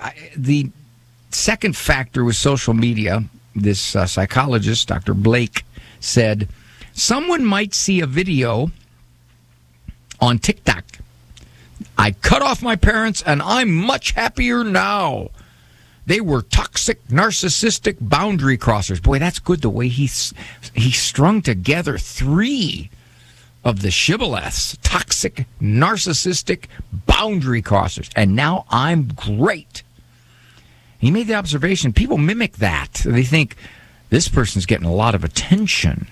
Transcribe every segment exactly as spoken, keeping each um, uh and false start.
I, the second factor was social media. This uh, psychologist, Doctor Blake, said, someone might see a video on TikTok. I cut off my parents, and I'm much happier now. They were toxic, narcissistic boundary crossers. Boy, that's good, the way he, he strung together three of the shibboleths. Toxic, narcissistic, boundary crossers. And now I'm great. He made the observation, people mimic that. They think, this person's getting a lot of attention.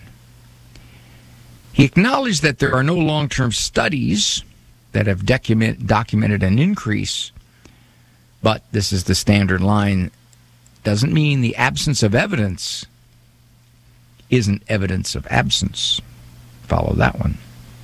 He acknowledged that there are no long-term studies that have document, documented an increase, but this is the standard line. Doesn't mean the absence of evidence isn't evidence of absence. Follow that one.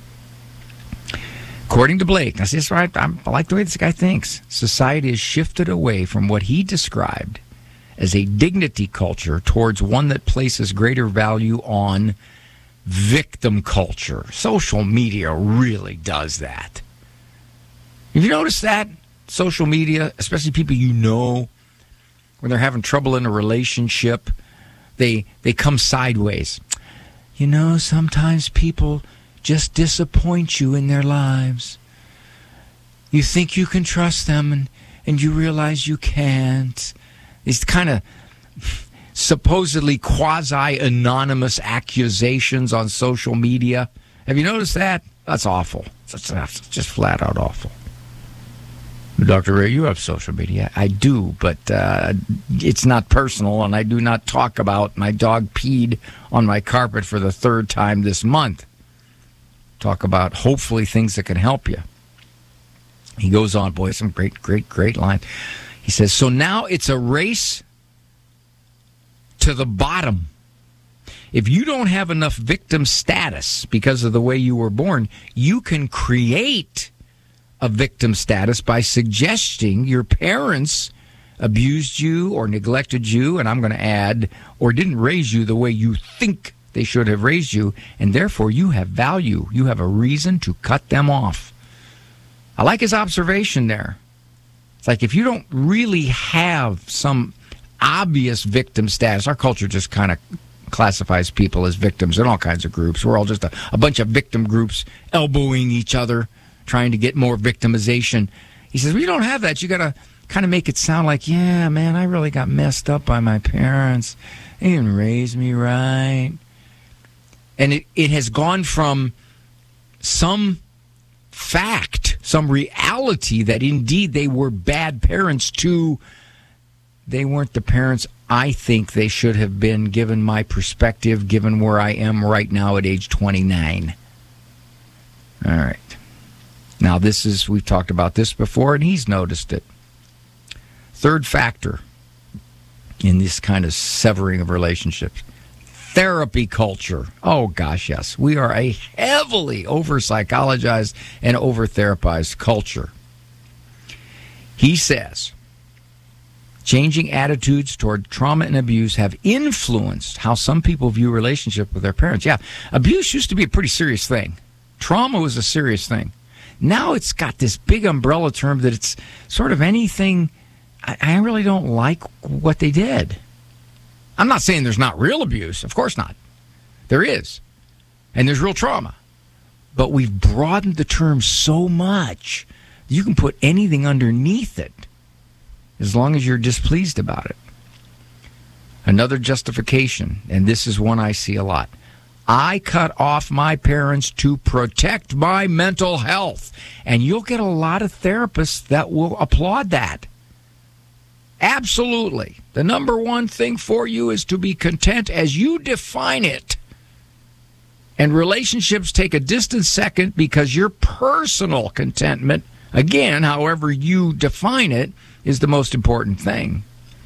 According to Blake, now see, that's right, I like the way this guy thinks. Society has shifted away from what he described as a dignity culture towards one that places greater value on victim culture. Social media really does that. Have you noticed that? Social media, especially people you know, when they're having trouble in a relationship, they they come sideways. You know, sometimes people just disappoint you in their lives. You think you can trust them, and, and you realize you can't. These kind of supposedly quasi-anonymous accusations on social media. Have you noticed that? That's awful. That's, that's just flat out awful. Doctor Ray, you have social media. I do, but uh, it's not personal, and I do not talk about my dog peed on my carpet for the third time this month. Talk about hopefully things that can help you. He goes on, boy, some great, great, great line. He says, so now it's a race to the bottom. If you don't have enough victim status because of the way you were born, you can create a victim status by suggesting your parents abused you or neglected you, and I'm going to add, or didn't raise you the way you think they should have raised you, and therefore you have value. You have a reason to cut them off. I like his observation there. It's like if you don't really have some obvious victim status, our culture just kind of classifies people as victims in all kinds of groups. We're all just a, a bunch of victim groups elbowing each other, trying to get more victimization. He says, well, you don't have that. You got to kind of make it sound like, yeah, man, I really got messed up by my parents. They didn't raise me right. And it, it has gone from some fact, some reality that indeed they were bad parents to they weren't the parents I think they should have been, given my perspective, given where I am right now at age twenty-nine. All right. Now, this is, we've talked about this before, and he's noticed it. Third factor in this kind of severing of relationships, therapy culture. Oh, gosh, yes. We are a heavily over-psychologized and over-therapized culture. He says, changing attitudes toward trauma and abuse have influenced how some people view relationship with their parents. Yeah, abuse used to be a pretty serious thing. Trauma was a serious thing. Now it's got this big umbrella term that it's sort of anything. I, I really don't like what they did. I'm not saying there's not real abuse. Of course not. There is. And there's real trauma. But we've broadened the term so much, you can put anything underneath it as long as you're displeased about it. Another justification, and this is one I see a lot. I cut off my parents to protect my mental health. And you'll get a lot of therapists that will applaud that. Absolutely. The number one thing for you is to be content as you define it. And relationships take a distant second because your personal contentment, again, however you define it, is the most important thing.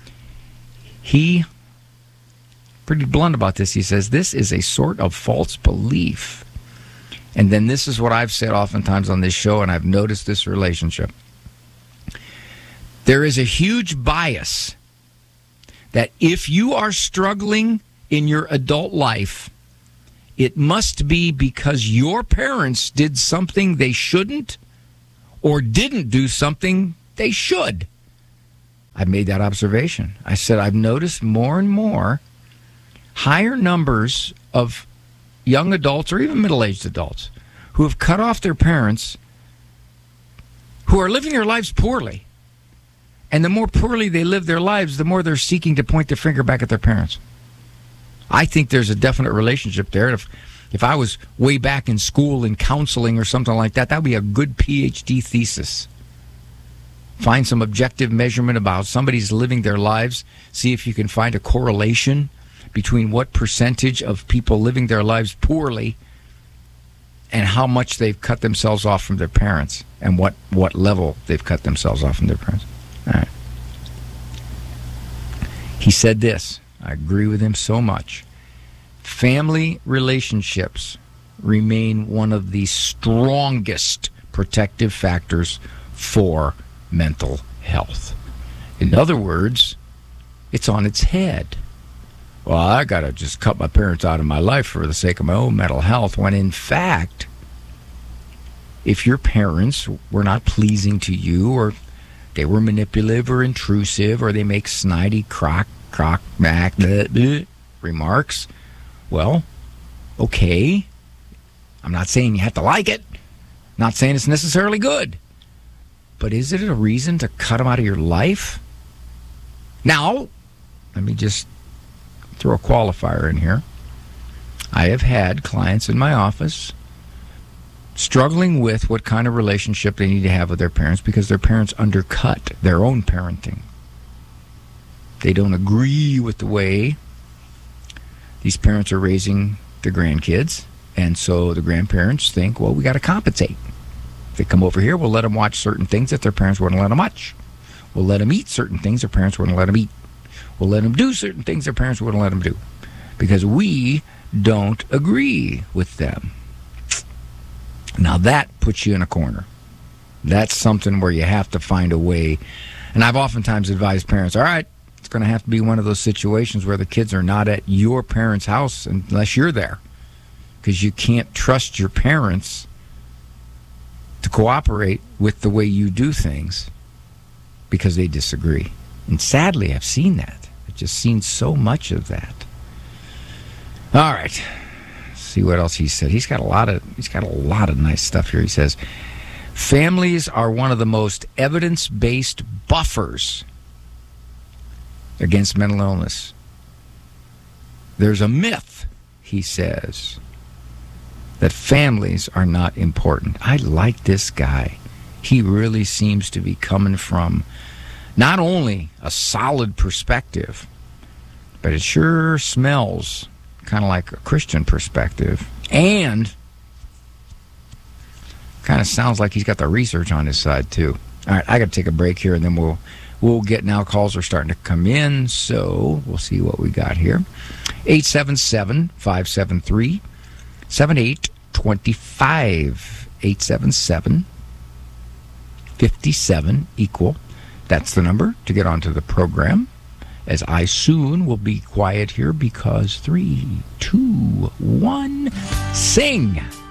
He, pretty blunt about this, he says, this is a sort of false belief. And then this is what I've said oftentimes on this show, and I've noticed this relationship. There is a huge bias that if you are struggling in your adult life, it must be because your parents did something they shouldn't or didn't do something they should. I I made that observation. I said, I've noticed more and more higher numbers of young adults or even middle-aged adults who have cut off their parents, who are living their lives poorly. And the more poorly they live their lives, the more they're seeking to point their finger back at their parents. I think there's a definite relationship there. If if I was way back in school in counseling or something like that, that would be a good P H D thesis. Find some objective measurement about how somebody's living their lives. See if you can find a correlation between what percentage of people living their lives poorly and how much they've cut themselves off from their parents and what, what level they've cut themselves off from their parents. All right. He said this. I agree with him so much. Family relationships remain one of the strongest protective factors for mental health. In other words, it's on its head. Well, I got to just cut my parents out of my life for the sake of my own mental health, when in fact, if your parents were not pleasing to you, or they were manipulative or intrusive, or they make snidey crock, crock, mac, bleh, bleh, remarks, well, okay. I'm not saying you have to like it. Not saying it's necessarily good. But is it a reason to cut them out of your life? Now, let me just throw a qualifier in here. I have had clients in my office struggling with what kind of relationship they need to have with their parents because their parents undercut their own parenting. They don't agree with the way these parents are raising the grandkids, and so the grandparents think, well, we got to compensate. If they come over here, we'll let them watch certain things that their parents wouldn't let them watch. We'll let them eat certain things their parents wouldn't let them eat. We'll let them do certain things their parents wouldn't let them do because we don't agree with them. Now that puts you in a corner. That's something where you have to find a way. And I've oftentimes advised parents, all right, it's going to have to be one of those situations where the kids are not at your parents' house unless you're there, because you can't trust your parents to cooperate with the way you do things because they disagree. And sadly, I've seen that. I've just seen so much of that. All right. Let's see what else he said. He's got a lot of he's got a lot of nice stuff here. He says, families are one of the most evidence-based buffers against mental illness. There's a myth, he says, that families are not important. I like this guy. He really seems to be coming from not only a solid perspective, but it sure smells kind of like a Christian perspective, and kind of sounds like he's got the research on his side too. All right, I got to take a break here, and then we'll we'll get now. Calls are starting to come in, so we'll see what we got here. eight seven seven, five seven three, seven eight two five. eight seven seven, five seven, equal. That's the number to get onto the program, as I soon will be quiet here because three, two, one, sing.